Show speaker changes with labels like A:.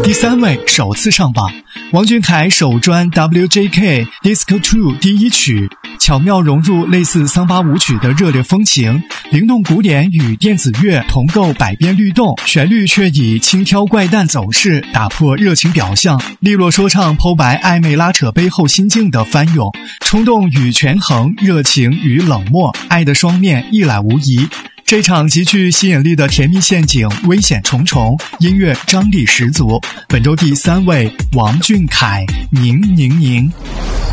A: 第3位首次上榜，王俊凯首专 WJK Disco 2第1曲，巧妙融入类似桑巴舞曲的热烈风情，灵动古典与电子乐同构百变律动，旋律却以轻佻怪诞走势打破热情表象，利落说唱剖白暧昧拉扯背后心境的翻涌，冲动与权衡，热情与冷漠，爱的双面一览无遗。这场极具吸引力的甜蜜陷阱危险重重，音乐张力十足。本周第3位，王俊凯，宁宁宁。